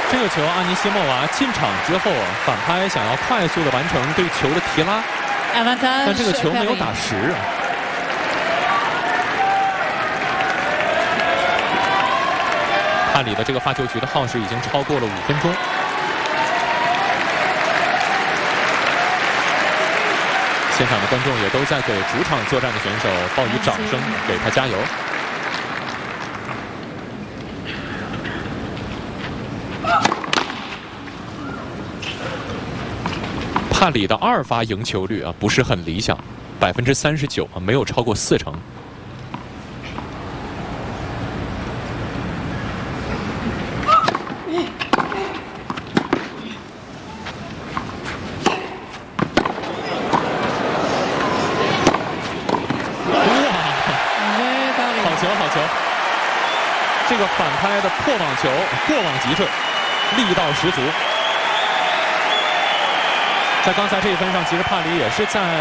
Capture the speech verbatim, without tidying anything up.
这个球，阿尼西莫娃进场之后反拍，想要快速的完成对球的提拉，但这个球没有打实。帕里的这个发球局的耗时已经超过了五分钟。现场的观众也都在给主场作战的选手报以掌声，给他加油。帕里的二发赢球率啊不是很理想，百分之三十九啊，没有超过四成。这个反拍的破网球，过网击坠，力道十足。在刚才这一分上，其实帕里也是在。